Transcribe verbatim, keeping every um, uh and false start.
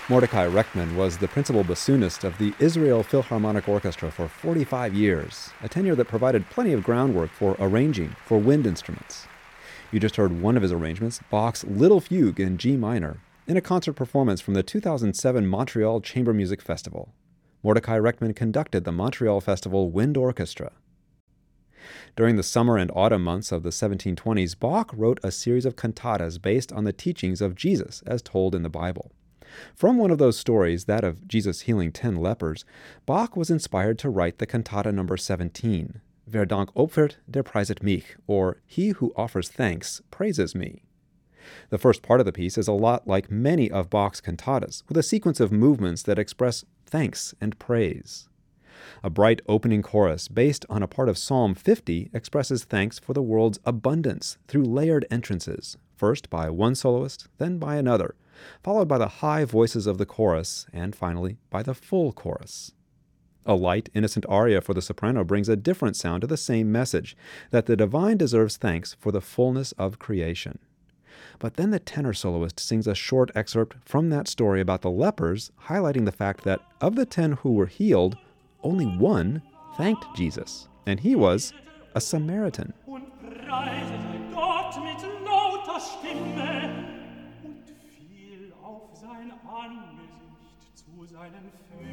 Mordecai Reckman was the principal bassoonist of the Israel Philharmonic Orchestra for forty-five years, a tenure that provided plenty of groundwork for arranging for wind instruments. You just heard one of his arrangements, Bach's Little Fugue in G minor, in a concert performance from the two thousand seven Montreal Chamber Music Festival. Mordecai Reckman conducted the Montreal Festival Wind Orchestra. During the summer and autumn months of the seventeen twenties, Bach wrote a series of cantatas based on the teachings of Jesus as told in the Bible. From one of those stories, that of Jesus healing ten lepers, Bach was inspired to write the cantata number seventeen, Wer Dank opfert, der preiset mich, or He who offers thanks praises me. The first part of the piece is a lot like many of Bach's cantatas, with a sequence of movements that express thanks and praise. A bright opening chorus based on a part of Psalm fifty expresses thanks for the world's abundance through layered entrances, first by one soloist, then by another, followed by the high voices of the chorus, and finally by the full chorus. A light, innocent aria for the soprano brings a different sound to the same message, that the divine deserves thanks for the fullness of creation. But then the tenor soloist sings a short excerpt from that story about the lepers, highlighting the fact that of the ten who were healed, only one thanked Jesus, and he was a Samaritan. Angesicht zu seinen Füßen.